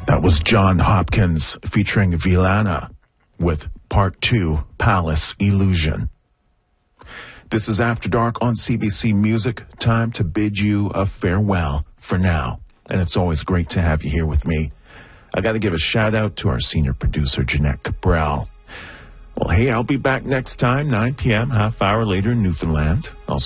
That was John Hopkins featuring Villana with Part 2, Palace Illusion. This is After Dark on CBC Music. Time to bid you a farewell for now. And it's always great to have you here with me. I got to give a shout out to our senior producer, Jeanette Cabral. Well, hey, I'll be back next time, 9 p.m., half hour later in Newfoundland. I'll